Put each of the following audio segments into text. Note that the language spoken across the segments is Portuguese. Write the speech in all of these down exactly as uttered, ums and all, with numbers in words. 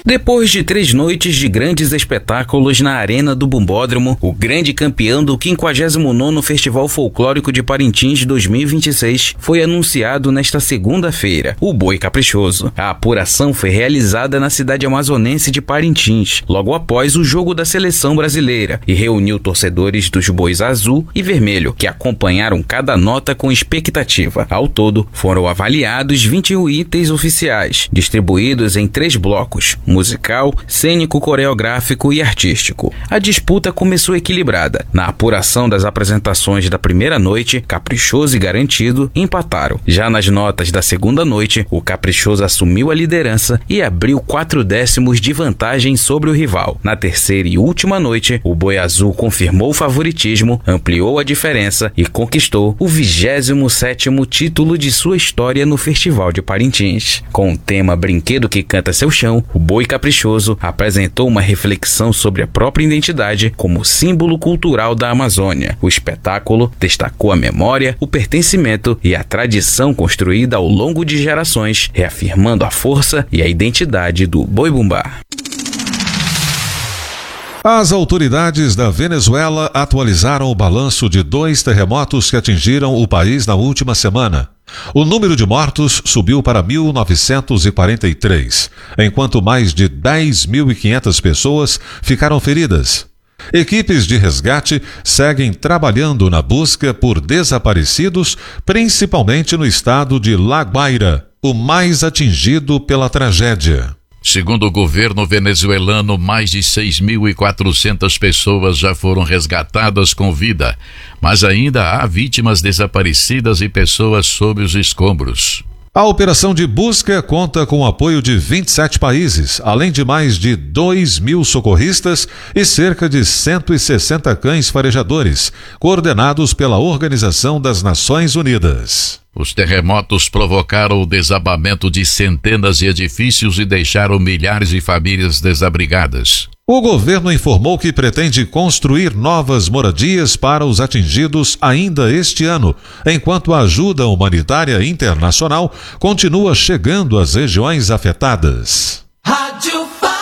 Depois de três noites de grandes espetáculos na Arena do Bumbódromo, o grande campeão do quinquagésimo nono Festival Folclórico de Parintins dois mil e vinte e seis foi anunciado nesta segunda-feira, o Boi Caprichoso. A apuração foi realizada na cidade amazonense de Parintins, logo após o jogo da seleção brasileira, e reuniu torcedores dos bois azul e vermelho, que acompanharam cada nota com expectativa. Ao todo, foram avaliados vinte e um itens oficiais, distribuídos em três blocos: musical, cênico, coreográfico e artístico. A disputa começou equilibrada. Na apuração das apresentações da primeira noite, Caprichoso e Garantido empataram. Já nas notas da segunda noite, o Caprichoso assumiu a liderança e abriu quatro décimos de vantagem sobre o rival. Na terceira e última noite, o Boi Azul confirmou o favoritismo, ampliou a diferença e conquistou o vigésimo sétimo título de sua história no Festival de Parintins. Com o tema Brinquedo que Canta Seu Chão, o Boi Caprichoso apresentou uma reflexão sobre a própria identidade como símbolo cultural da Amazônia. O espetáculo destacou a memória, o pertencimento e a tradição construída ao longo de gerações, reafirmando a força e a identidade do Boi Bumbá. As autoridades da Venezuela atualizaram o balanço de dois terremotos que atingiram o país na última semana. O número de mortos subiu para mil novecentos e quarenta e três, enquanto mais de dez mil e quinhentas pessoas ficaram feridas. Equipes de resgate seguem trabalhando na busca por desaparecidos, principalmente no estado de La Guaira, o mais atingido pela tragédia. Segundo o governo venezuelano, mais de seis mil e quatrocentas pessoas já foram resgatadas com vida, mas ainda há vítimas desaparecidas e pessoas sob os escombros. A operação de busca conta com o apoio de vinte e sete países, além de mais de dois mil socorristas e cerca de cento e sessenta cães farejadores, coordenados pela Organização das Nações Unidas. Os terremotos provocaram o desabamento de centenas de edifícios e deixaram milhares de famílias desabrigadas. O governo informou que pretende construir novas moradias para os atingidos ainda este ano, enquanto a ajuda humanitária internacional continua chegando às regiões afetadas. Rádio Fatos.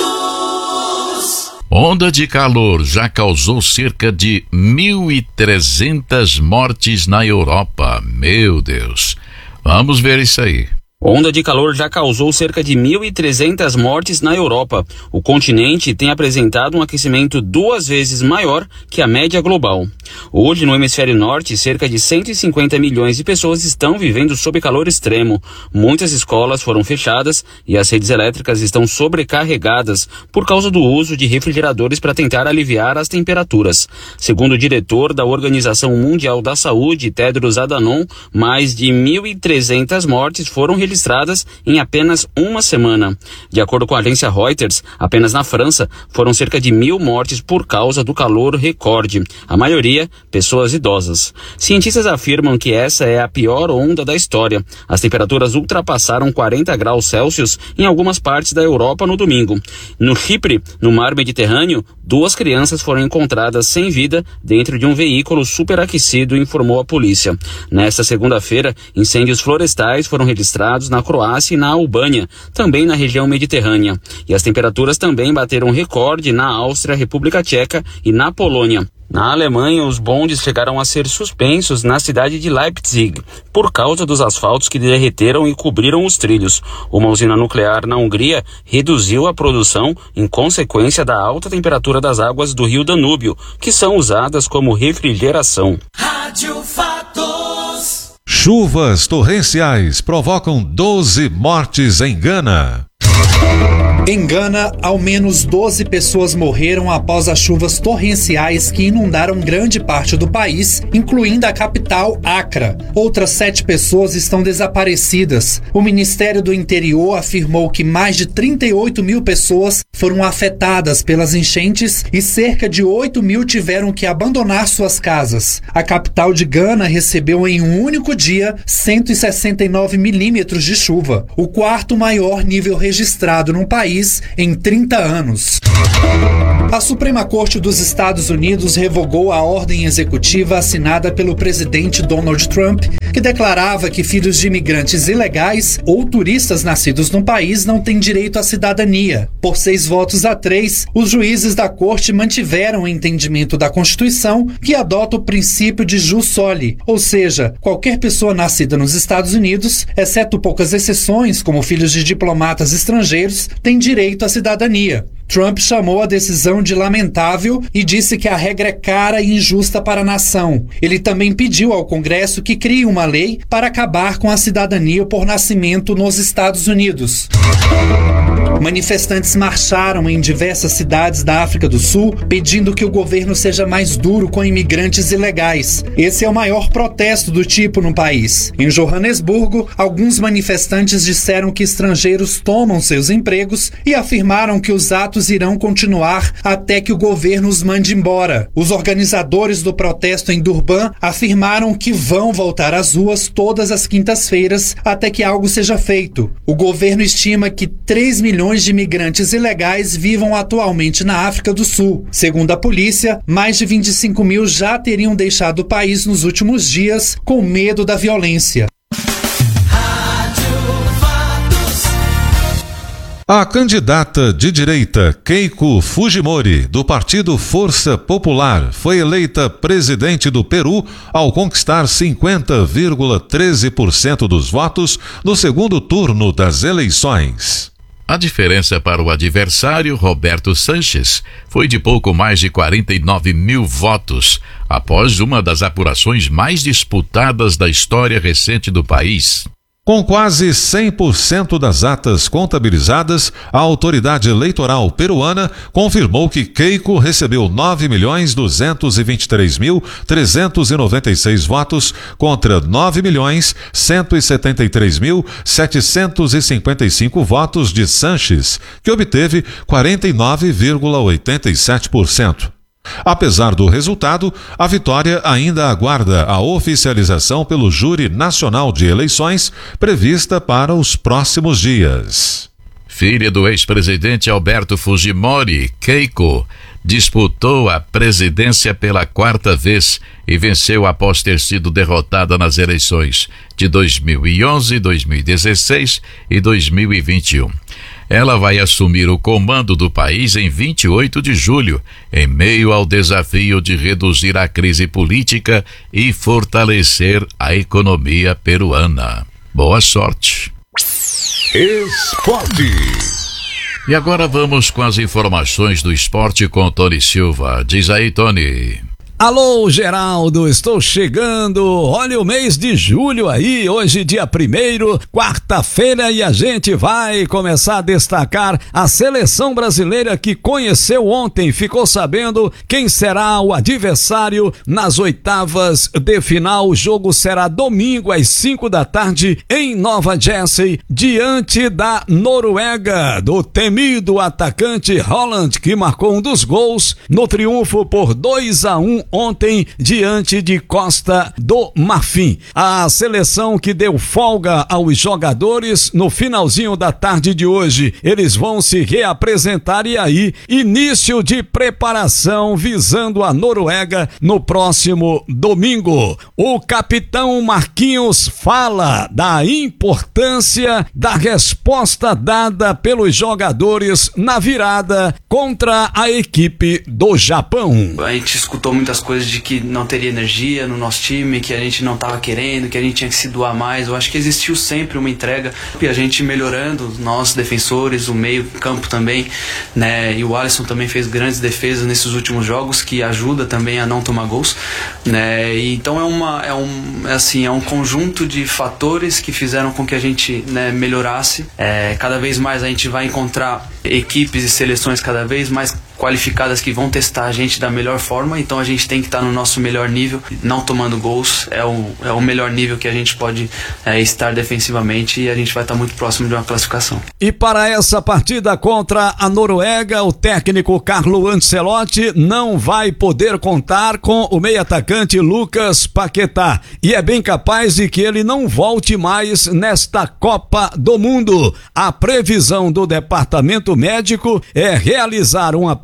Onda de calor já causou cerca de mil e trezentas mortes na Europa. Meu Deus. Vamos ver isso aí. Onda de calor já causou cerca de mil e trezentas mortes na Europa. O continente tem apresentado um aquecimento duas vezes maior que a média global. Hoje, no hemisfério norte, cerca de cento e cinquenta milhões de pessoas estão vivendo sob calor extremo. Muitas escolas foram fechadas e as redes elétricas estão sobrecarregadas por causa do uso de refrigeradores para tentar aliviar as temperaturas. Segundo o diretor da Organização Mundial da Saúde, Tedros Adhanom, mais de mil e trezentas mortes foram registradas registradas em apenas uma semana. De acordo com a agência Reuters, apenas na França foram cerca de mil mortes por causa do calor recorde, a maioria pessoas idosas. Cientistas afirmam que essa é a pior onda da história. As temperaturas ultrapassaram quarenta graus Celsius em algumas partes da Europa no domingo. No Chipre, no mar Mediterrâneo, duas crianças foram encontradas sem vida dentro de um veículo superaquecido, informou a polícia. Nesta segunda-feira, incêndios florestais foram registrados na Croácia e na Albânia, também na região mediterrânea. E as temperaturas também bateram recorde na Áustria, República Tcheca e na Polônia. Na Alemanha, os bondes chegaram a ser suspensos na cidade de Leipzig, por causa dos asfaltos que derreteram e cobriram os trilhos. Uma usina nuclear na Hungria reduziu a produção em consequência da alta temperatura das águas do rio Danúbio, que são usadas como refrigeração. Rádio Fatos. Chuvas torrenciais provocam doze mortes em Gana. Em Gana, ao menos doze pessoas morreram após as chuvas torrenciais que inundaram grande parte do país, incluindo a capital, Accra. Outras sete pessoas estão desaparecidas. O Ministério do Interior afirmou que mais de trinta e oito mil pessoas foram afetadas pelas enchentes e cerca de oito mil tiveram que abandonar suas casas. A capital de Gana recebeu em um único dia cento e sessenta e nove milímetros de chuva, o quarto maior nível registrado no país em trinta anos. A Suprema Corte dos Estados Unidos revogou a ordem executiva assinada pelo presidente Donald Trump, que declarava que filhos de imigrantes ilegais ou turistas nascidos no país não têm direito à cidadania. Por seis votos a três, os juízes da corte mantiveram o entendimento da Constituição que adota o princípio de jus soli, ou seja, qualquer pessoa nascida nos Estados Unidos, exceto poucas exceções, como filhos de diplomatas estrangeiros, tem direito à cidadania. Trump chamou a decisão de lamentável e disse que a regra é cara e injusta para a nação. Ele também pediu ao Congresso que crie uma lei para acabar com a cidadania por nascimento nos Estados Unidos. Manifestantes marcharam em diversas cidades da África do Sul, pedindo que o governo seja mais duro com imigrantes ilegais. Esse é o maior protesto do tipo no país. Em Joanesburgo, alguns manifestantes disseram que estrangeiros tomam seus empregos e afirmaram que os atos irão continuar até que o governo os mande embora. Os organizadores do protesto em Durban afirmaram que vão voltar às ruas todas as quintas-feiras até que algo seja feito. O governo estima que três milhões de imigrantes ilegais vivam atualmente na África do Sul. Segundo a polícia, mais de vinte e cinco mil já teriam deixado o país nos últimos dias com medo da violência. A candidata de direita Keiko Fujimori, do partido Força Popular, foi eleita presidente do Peru ao conquistar cinquenta vírgula treze por cento dos votos no segundo turno das eleições. A diferença para o adversário, Roberto Sanches, foi de pouco mais de quarenta e nove mil votos, após uma das apurações mais disputadas da história recente do país. Com quase cem por cento das atas contabilizadas, a autoridade eleitoral peruana confirmou que Keiko recebeu nove milhões duzentos e vinte e três mil trezentos e noventa e seis votos contra nove milhões cento e setenta e três mil setecentos e cinquenta e cinco votos de Sanches, que obteve quarenta e nove vírgula oitenta e sete por cento. Apesar do resultado, a vitória ainda aguarda a oficialização pelo Júri Nacional de Eleições, prevista para os próximos dias. Filha do ex-presidente Alberto Fujimori, Keiko, disputou a presidência pela quarta vez e venceu após ter sido derrotada nas eleições de dois mil e onze, dois mil e dezesseis e dois mil e vinte e um. Ela vai assumir o comando do país em vinte e oito de julho, em meio ao desafio de reduzir a crise política e fortalecer a economia peruana. Boa sorte! Esporte. E agora vamos com as informações do esporte com Tony Silva. Diz aí, Tony. Alô, Geraldo, estou chegando. Olha o mês de julho aí, hoje dia primeiro, quarta-feira, e a gente vai começar a destacar a seleção brasileira que conheceu ontem, ficou sabendo quem será o adversário nas oitavas de final. O jogo será domingo às cinco da tarde em Nova Jersey, diante da Noruega, do temido atacante Haaland, que marcou um dos gols no triunfo por dois a um ontem diante de Costa do Marfim. A seleção que deu folga aos jogadores no finalzinho da tarde de hoje, eles vão se reapresentar e aí início de preparação visando a Noruega no próximo domingo. O capitão Marquinhos fala da importância da resposta dada pelos jogadores na virada contra a equipe do Japão. A gente escutou muitas coisas de que não teria energia no nosso time, que a gente não estava querendo, que a gente tinha que se doar mais. Eu acho que existiu sempre uma entrega e a gente melhorando, nós defensores, o meio campo também, né? E o Alisson também fez grandes defesas nesses últimos jogos, que ajuda também a não tomar gols, né? E então é uma é um é assim é um conjunto de fatores que fizeram com que a gente, né, melhorasse. É, cada vez mais a gente vai encontrar equipes e seleções cada vez mais qualificadas que vão testar a gente da melhor forma, então a gente tem que estar no nosso melhor nível, não tomando gols, é o, é o melhor nível que a gente pode é, estar defensivamente, e a gente vai estar muito próximo de uma classificação. E para essa partida contra a Noruega, o técnico Carlo Ancelotti não vai poder contar com o meio-atacante Lucas Paquetá, e é bem capaz de que ele não volte mais nesta Copa do Mundo. A previsão do departamento médico é realizar uma preparação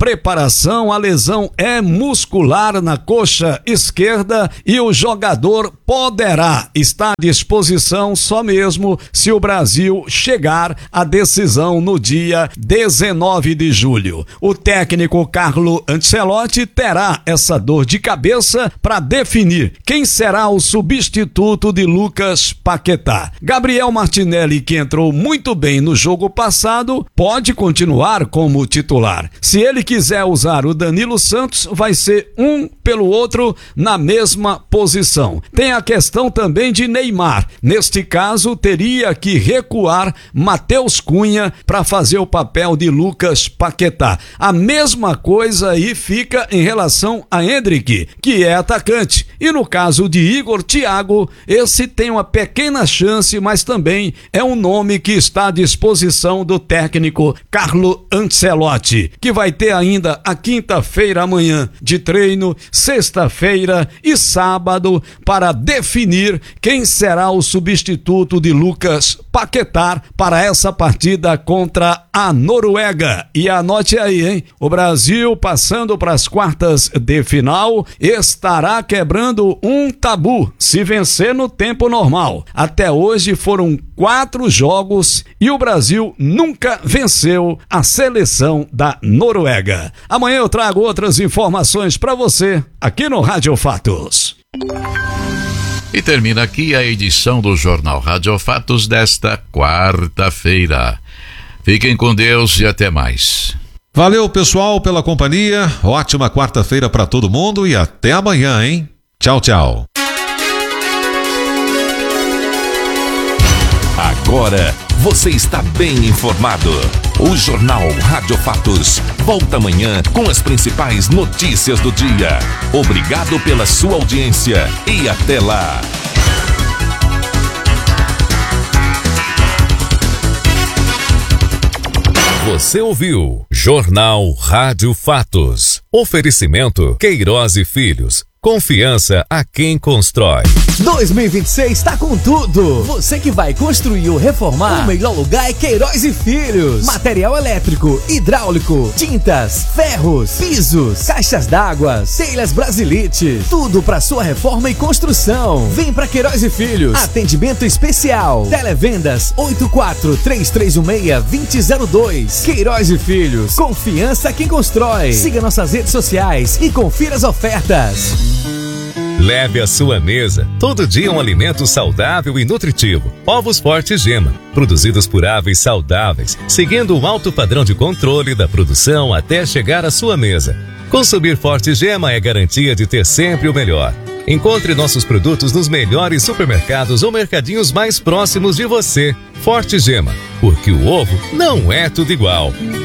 preparação, a lesão é muscular na coxa esquerda e o jogador poderá estar à disposição só mesmo se o Brasil chegar à decisão no dia dezenove de julho. O técnico Carlo Ancelotti terá essa dor de cabeça para definir quem será o substituto de Lucas Paquetá. Gabriel Martinelli, que entrou muito bem no jogo passado, pode continuar como titular. Se ele quiser usar o Danilo Santos, vai ser um pelo outro na mesma posição. Tem a questão também de Neymar. Neste caso, teria que recuar Matheus Cunha para fazer o papel de Lucas Paquetá. A mesma coisa aí fica em relação a Endrick, que é atacante. E no caso de Igor Thiago, esse tem uma pequena chance, mas também é um nome que está à disposição do técnico Carlo Ancelotti, que vai ter ainda a quinta-feira amanhã de treino, sexta-feira e sábado para definir quem será o substituto de Lucas Paquetá para essa partida contra a Noruega. E anote aí, hein? O Brasil, passando para as quartas de final, estará quebrando um tabu se vencer no tempo normal. Até hoje foram quatro jogos e o Brasil nunca venceu a seleção da Noruega. Amanhã eu trago outras informações para você aqui no Rádio Fatos. E termina aqui a edição do Jornal Rádio Fatos desta quarta-feira. Fiquem com Deus e até mais. Valeu, pessoal, pela companhia. Ótima quarta-feira para todo mundo e até amanhã, hein? Tchau, tchau. Agora você está bem informado. O Jornal Rádio Fatos volta amanhã com as principais notícias do dia. Obrigado pela sua audiência e até lá. Você ouviu Jornal Rádio Fatos. Oferecimento Queiroz e Filhos. Confiança a quem constrói. dois mil e vinte e seis está com tudo. Você que vai construir ou reformar, o melhor lugar é Queiroz e Filhos. Material elétrico, hidráulico, tintas, ferros, pisos, caixas d'água, telhas Brasilite. Tudo para sua reforma e construção. Vem para Queiroz e Filhos. Atendimento especial. Televendas oito quatro três três um seis dois zero zero dois. Queiroz e Filhos. Confiança a quem constrói. Siga nossas redes sociais e confira as ofertas. Leve à sua mesa todo dia um alimento saudável e nutritivo. Ovos Forte Gema, produzidos por aves saudáveis, seguindo um alto padrão de controle da produção até chegar à sua mesa. Consumir Forte Gema é garantia de ter sempre o melhor. Encontre nossos produtos nos melhores supermercados ou mercadinhos mais próximos de você. Forte Gema, porque o ovo não é tudo igual.